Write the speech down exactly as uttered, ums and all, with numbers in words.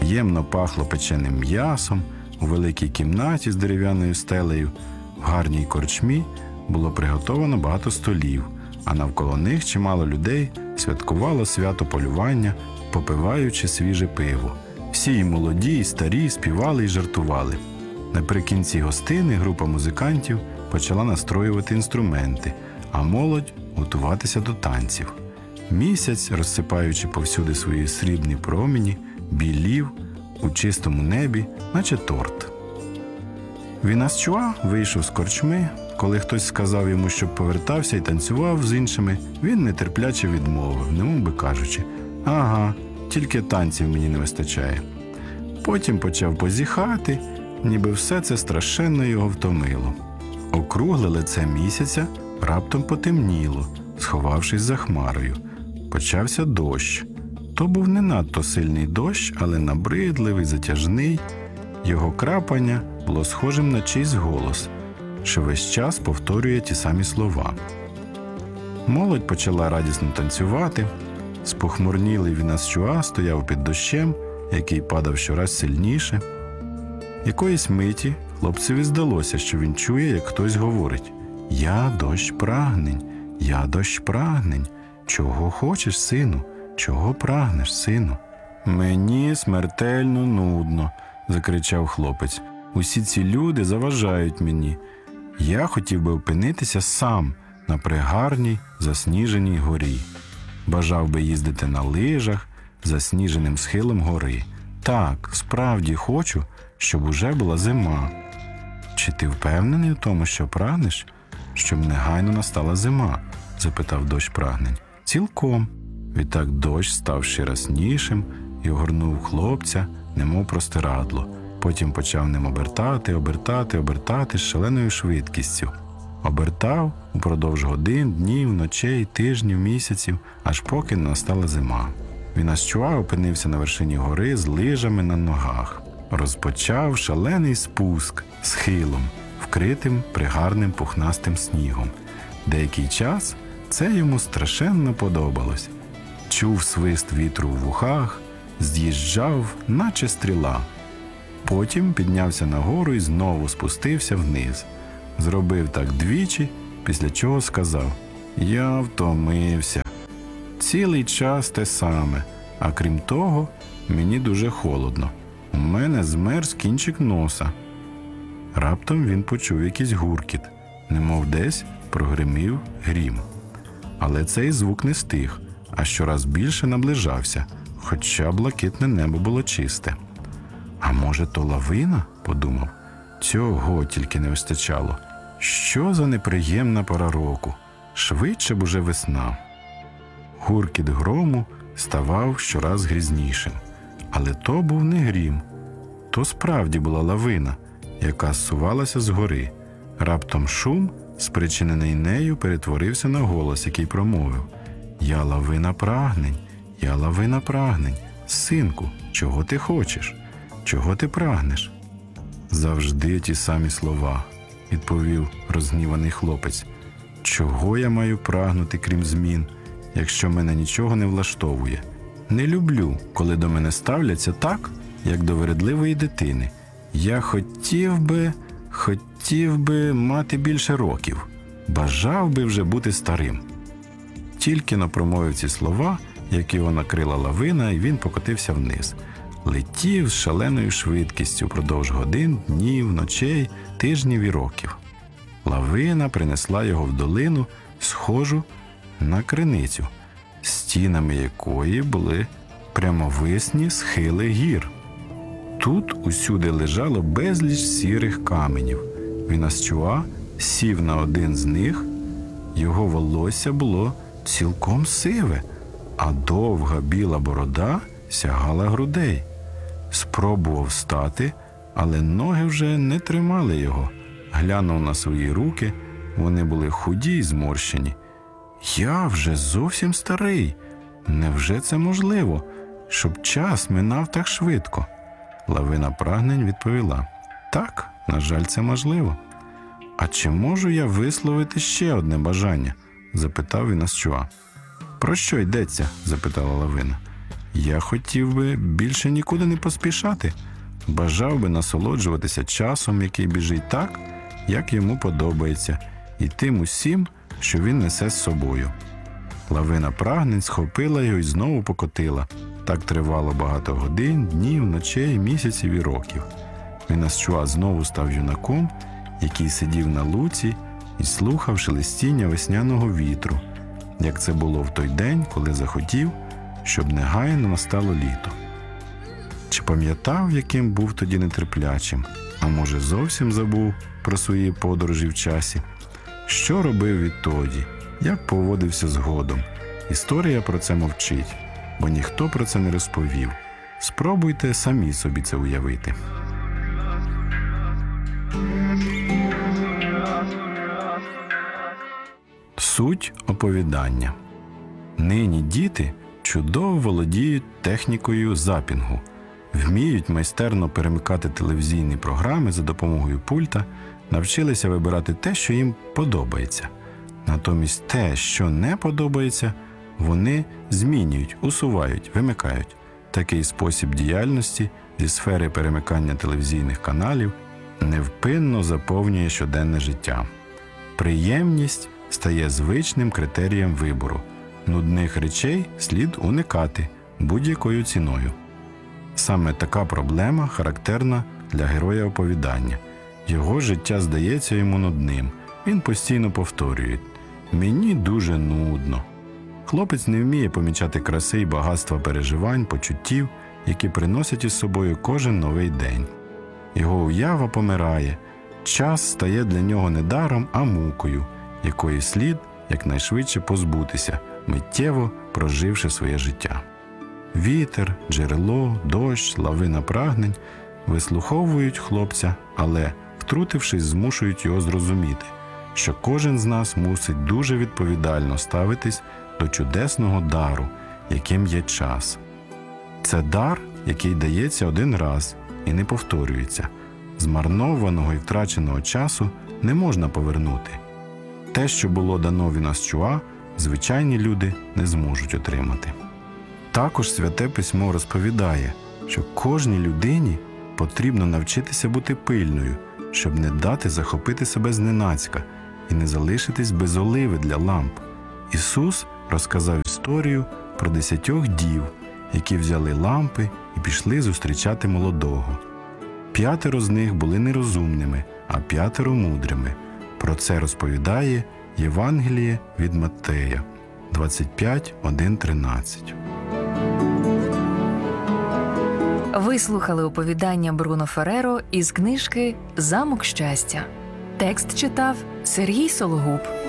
Приємно пахло печеним м'ясом, у великій кімнаті з дерев'яною стелею, в гарній корчмі було приготовано багато столів, а навколо них чимало людей святкувало свято полювання, попиваючи свіже пиво. Всі і молоді, і старі співали і жартували. Наприкінці гостини група музикантів почала настроювати інструменти, а молодь готуватися до танців. Місяць, розсипаючи повсюди свої срібні промені, білів у чистому небі, наче торт. Вінасчуа вийшов з корчми. Коли хтось сказав йому, щоб повертався і танцював з іншими, він нетерпляче відмовив, немов би кажучи: «Ага, тільки танців мені не вистачає». Потім почав позіхати, ніби все це страшенно його втомило. Округле лице місяця раптом потемніло, сховавшись за хмарою. Почався дощ. То був не надто сильний дощ, але набридливий, затяжний. Його крапання було схожим на чийсь голос, що весь час повторює ті самі слова. Молодь почала радісно танцювати. Спохмурнілий Вінасчуа стояв під дощем, який падав щораз сильніше. Якоїсь миті хлопцеві здалося, що він чує, як хтось говорить: «Я дощ прагнень, я дощ прагнень. Чого хочеш, сину? Чого прагнеш, сину?» «Мені смертельно нудно», – закричав хлопець. «Усі ці люди заважають мені. Я хотів би опинитися сам на пригарній засніженій горі. Бажав би їздити на лижах засніженим схилом гори. Так, справді хочу, щоб уже була зима». «Чи ти впевнений у тому, що прагнеш, щоб негайно настала зима?» – запитав дощ прагнень. «Цілком». Відтак дощ став ще раснішим і огорнув хлопця, немов простирадло. Потім почав ним обертати, обертати, обертати з шаленою швидкістю. Обертав упродовж годин, днів, ночей, тижнів, місяців, аж поки не настала зима. Вінасчуа опинився на вершині гори з лижами на ногах. Розпочав шалений спуск схилом, вкритим пригарним пухнастим снігом. Деякий час це йому страшенно подобалось. Чув свист вітру в вухах, з'їжджав, наче стріла. Потім піднявся нагору і знову спустився вниз. Зробив так двічі, після чого сказав: «Я втомився. Цілий час те саме, а крім того, мені дуже холодно. У мене змерз кінчик носа». Раптом він почув якийсь гуркіт, немов десь прогримів грім. Але цей звук не стих, а щораз більше наближався, хоча блакитне небо було чисте. «А може, то лавина?» – подумав. Цього тільки не вистачало. Що за неприємна пора року. Швидше б уже весна. Гуркіт грому ставав щораз грізнішим. Але то був не грім. То справді була лавина, яка зсувалася з гори. Раптом шум, спричинений нею, перетворився на голос, який промовив: «Я лавина прагнень, я лавина прагнень. Синку, чого ти хочеш? Чого ти прагнеш?» «Завжди ті самі слова», – відповів розгніваний хлопець. «Чого я маю прагнути, крім змін, якщо мене нічого не влаштовує? Не люблю, коли до мене ставляться так, як до вередливої дитини. Я хотів би, хотів би мати більше років. Бажав би вже бути старим». Тільки-но промовив ці слова, як його накрила лавина, і він покотився вниз. Летів з шаленою швидкістю впродовж годин, днів, ночей, тижнів і років. Лавина принесла його в долину, схожу на криницю, стінами якої були прямовисні схили гір. Тут усюди лежало безліч сірих каменів. Вінасчуа сів на один з них. Його волосся було цілком сиве, а довга біла борода сягала грудей. Спробував встати, але ноги вже не тримали його. Глянув на свої руки, вони були худі й зморщені. «Я вже зовсім старий. Невже це можливо, щоб час минав так швидко?» Лавина прагнень відповіла: «Так, на жаль, це можливо». «А чи можу я висловити ще одне бажання?» – запитав Вінасчуа. «Про що йдеться?» – запитала лавина. Я хотів би більше нікуди не поспішати, бажав би насолоджуватися часом, який біжить так, як йому подобається, і тим усім, що він несе з собою. Лавина прагнень схопила його і знову покотила. Так тривало багато годин, днів, ночей, місяців і років. Мінасчуа знову став юнаком, який сидів на луці і слухав шелестіння весняного вітру, як це було в той день, коли захотів, щоб негайно настало літо. Чи пам'ятав, яким був тоді нетерплячим, а може зовсім забув про свої подорожі в часі? Що робив відтоді? Як поводився згодом? Історія про це мовчить, бо ніхто про це не розповів. Спробуйте самі собі це уявити. Суть оповідання. Нині діти чудово володіють технікою запінгу, вміють майстерно перемикати телевізійні програми за допомогою пульта, навчилися вибирати те, що їм подобається. Натомість те, що не подобається, вони змінюють, усувають, вимикають. Такий спосіб діяльності зі сфери перемикання телевізійних каналів невпинно заповнює щоденне життя. Приємність стає звичним критерієм вибору. Нудних речей слід уникати будь-якою ціною. Саме така проблема характерна для героя оповідання. Його життя здається йому нудним. Він постійно повторює: «Мені дуже нудно». Хлопець не вміє помічати краси і багатства переживань, почуттів, які приносять із собою кожен новий день. Його уява помирає. Час стає для нього не даром, а мукою, якої слід якнайшвидше позбутися, миттєво проживши своє життя. Вітер, джерело, дощ, лавина прагнень вислуховують хлопця, але, втрутившись, змушують його зрозуміти, що кожен з нас мусить дуже відповідально ставитись до чудесного дару, яким є час. Це дар, який дається один раз і не повторюється. Змарнованого і втраченого часу не можна повернути. Те, що було дано Мінасчуа, звичайні люди не зможуть отримати. Також Святе Письмо розповідає, що кожній людині потрібно навчитися бути пильною, щоб не дати захопити себе зненацька і не залишитись без оливи для ламп. Ісус розказав історію про десятьох дів, які взяли лампи і пішли зустрічати молодого. П'ятеро з них були нерозумними, а п'ятеро мудрими. Про це розповідає Євангеліє від Маттея двадцять п'ять, один тринадцять. Ви слухали оповідання Бруно Ферреро із книжки «Замок щастя». Текст читав Сергій Сологуб.